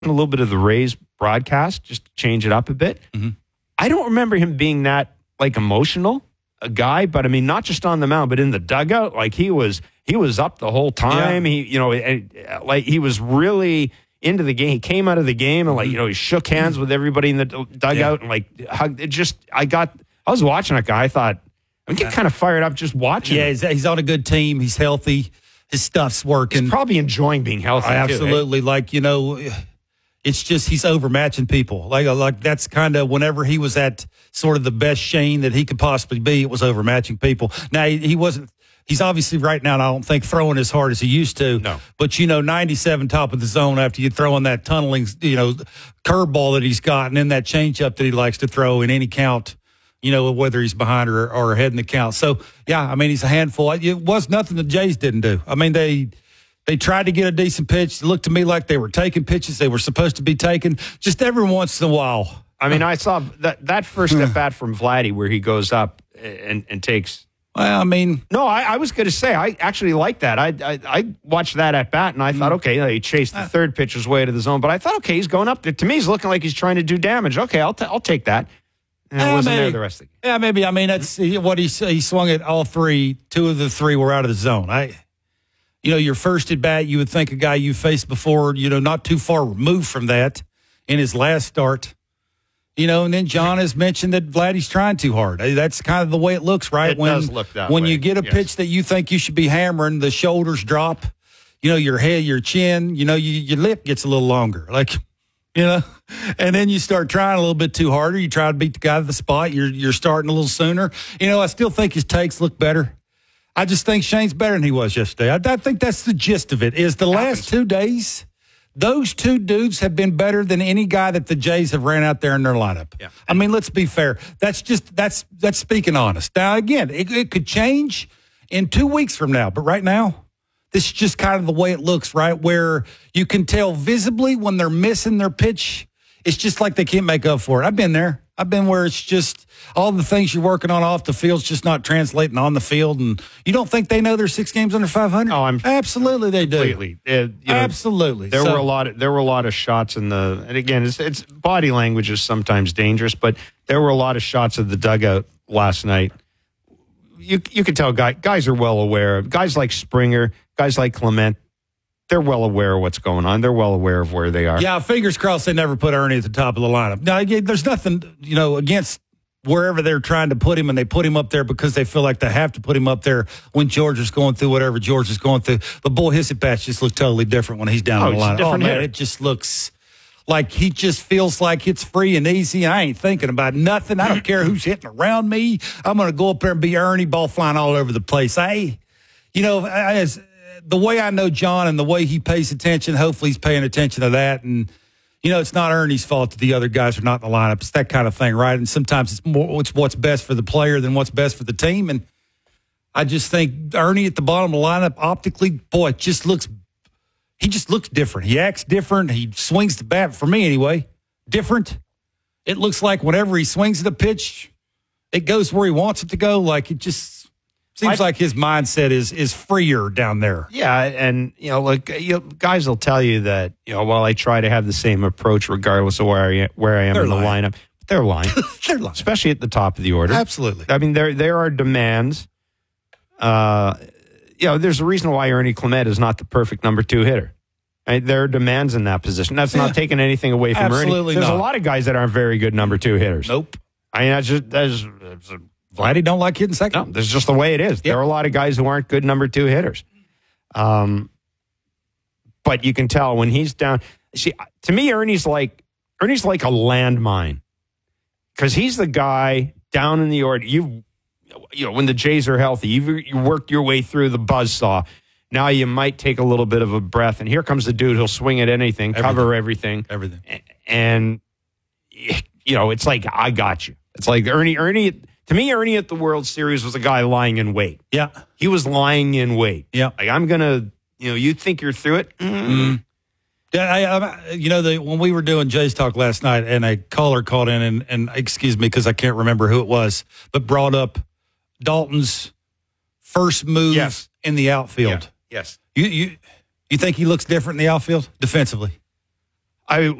a little bit of the Rays broadcast just to change it up a bit. Mm-hmm. I don't remember him being that emotional a guy, but I mean, not just on the mound, but in the dugout, he was up the whole time. Yeah. He was really into the game. He came out of the game and he shook hands with everybody in the dugout and hugged. I was watching that guy. I thought, I'm getting kind of fired up just watching. Yeah, him. he's on a good team. He's healthy. His stuff's working. He's probably enjoying being healthy. Absolutely. Too, It's just he's overmatching people. Like that's kind of whenever he was at sort of the best Shane that he could possibly be, it was overmatching people. Now, he wasn't – he's obviously right now, I don't think, throwing as hard as he used to. No. But, 97 top of the zone after you throw in that tunneling, curveball that he's got and then that changeup that he likes to throw in any count, whether he's behind or ahead in the count. So, yeah, I mean, he's a handful. It was nothing the Jays didn't do. I mean, They tried to get a decent pitch. It looked to me like they were taking pitches they were supposed to be taking just every once in a while. I mean, I saw that first at bat from Vladdy where he goes up and takes. Well, I mean, no, I was going to say I actually like that. I watched that at bat and I thought, okay, he chased the third pitch his way to the zone, but I thought, okay, he's going up there. To me, he's looking like he's trying to do damage. Okay, I'll take that. And it wasn't there the rest of the game. Yeah, maybe. I mean, that's what he swung at all three. Two of the three were out of the zone. Your first at bat, you would think a guy you faced before, not too far removed from that in his last start. And then John has mentioned that Vladdy's trying too hard. That's kind of the way it looks, right? It does look that way. When you get a pitch that you think you should be hammering, the shoulders drop, your head, your chin, your lip gets a little longer. And then you start trying a little bit too harder. You try to beat the guy to the spot. You're starting a little sooner. I still think his takes look better. I just think Shane's better than he was yesterday. I think that's the gist of it, is the last 2 days, those two dudes have been better than any guy that the Jays have ran out there in their lineup. Yeah. I mean, let's be fair. That's speaking honest. Now, again, it could change in 2 weeks from now, but right now, this is just kind of the way it looks, right? Where you can tell visibly when they're missing their pitch, it's just like they can't make up for it. I've been there. I've been where it's just all the things you're working on off the field's just not translating on the field. And you don't think they know they're 6 games under 500? Oh, absolutely they do. Completely. Absolutely. There were a lot of shots and again, it's body language is sometimes dangerous, but there were a lot of shots of the dugout last night. You can tell guys are well aware of guys like Springer, guys like Clement. They're well aware of what's going on. They're well aware of where they are. Yeah, fingers crossed they never put Ernie at the top of the lineup. Now, again, there's nothing, against wherever they're trying to put him, and they put him up there because they feel like they have to put him up there when George is going through whatever George is going through. But, boy, his at-bats just look totally different when he's down on the lineup. Oh, man, it just looks like he just feels like it's free and easy. I ain't thinking about nothing. I don't care who's hitting around me. I'm going to go up there and be Ernie, ball flying all over the place. The way I know John and the way he pays attention, hopefully he's paying attention to that. And, it's not Ernie's fault that the other guys are not in the lineup. It's that kind of thing, right? And sometimes it's what's best for the player than what's best for the team. And I just think Ernie at the bottom of the lineup, optically, boy, he just looks different. He acts different. He swings the bat, for me anyway, different. It looks like whenever he swings the pitch, it goes where he wants it to go. Like it just seems like his mindset is freer down there. Yeah, and guys will tell you that while I try to have the same approach regardless of where I am in the lineup, but they're lying. They're lying, especially at the top of the order. Absolutely. I mean, there are demands. There's a reason why Ernie Clement is not the perfect number 2 hitter. Right? There are demands in that position. That's not taking anything away from Absolutely Ernie. There's not. a lot of guys that aren't very good number 2 hitters. Nope. I mean, that's Vladdy don't like hitting second. No, that's just the way it is. Yep. There are a lot of guys who aren't good number 2 hitters. But you can tell when he's down. See, to me, Ernie's like a landmine because he's the guy down in the order. When the Jays are healthy, you worked your way through the buzzsaw. Now you might take a little bit of a breath, and here comes the dude who'll swing at anything, cover everything. And it's like I got you. It's like Ernie. To me, Ernie at the World Series was a guy lying in wait. Yeah. He was lying in wait. Yeah. Like, I'm going to, you think you're through it? Mm-hmm. Yeah, when we were doing Jays Talk last night and a caller called in and excuse me because I can't remember who it was, but brought up Dalton's first move in the outfield. Yeah. Yes. You think he looks different in the outfield defensively? I